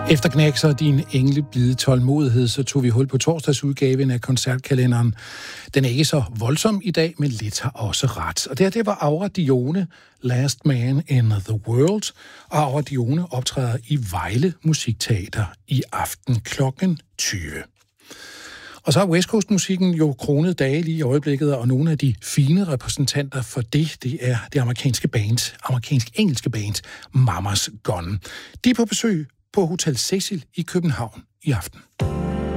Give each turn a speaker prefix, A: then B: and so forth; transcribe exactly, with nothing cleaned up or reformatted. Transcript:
A: Efter knækser din engleblide tålmodighed, så tog vi hul på torsdagsudgaven af koncertkalenderen. Den er ikke så voldsom i dag, men lidt har også ret. Og det her, det var Aura Dione, Last Man in the World. Og Aura Dione optræder i Vejle Musikteater i aften klokken tyve. Og så er West Coast-musikken jo kronet dage lige i øjeblikket, og nogle af de fine repræsentanter for det, det er det amerikanske band, amerikansk-engelske band, Mama's Gun. De er på besøg på Hotel Cecil i København i aften.